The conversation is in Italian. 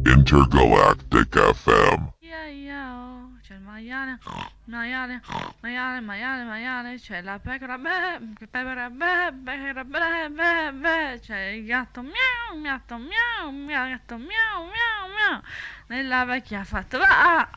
Intergalactic FM. C'è il maiale, c'è la pecora, c'è il gatto, gatto, gatto, nella vecchia fattoria,